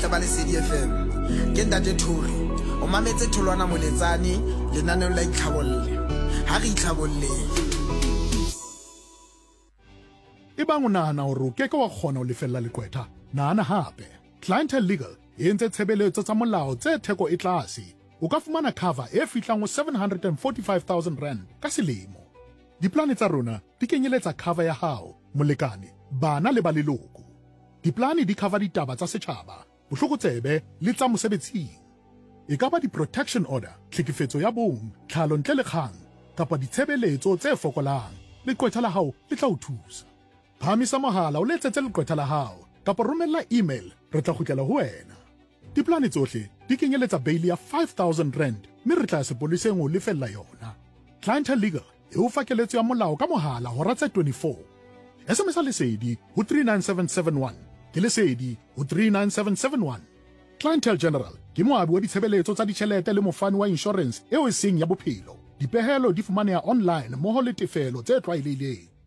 bohle ba Lesedi FM. Ke Ntate Thuri, o mametse Tholwana Moletsane, lenaneo la Itlhabolle. Ha re itlhabolleng. Ebang o nahana hore o keke wa kgona ho lefella leqwetha, nahana hape. Clientele Legal e entse tshebeletso tsa molao tse theko e tlase. O ka fumana cover e fihlang ho 745,000 rand ka selemo. Diplane tsa rona di kenyeletsa cover ya hao, molekane, bana le ba leloko. Diplane di cover ditaba tsa setjhaba, bohlokotsebe le tsa mosebetsing. E ka ba di-protection order, tlhekefetso ya bong, tlhalo ntle le kgang, kapa ditshebeletso tse fokolang. Leqwetha la hao le tla o thusa. Phamisa mohala o letsetse leqwetha la hao, kapa romella email, re tla kgutlela ho wena. Diplane tsohle di kenyeletsa bail ya 5,000 rand, mme re tla sepoleseng ho lefella yona. Clientele Legal e o fa keletso ya molao ka mohala hora tse 24. SMS Lesedi ho 39771, ke Lesedi ho 39771. Clientele General ke moabi wa ditshebeletso tsa ditjhelete le mofani wa insurance eo e seng ya bophelo. Dipehelo di fumaneha online mmoho le tefelo tse tlwaelehileng.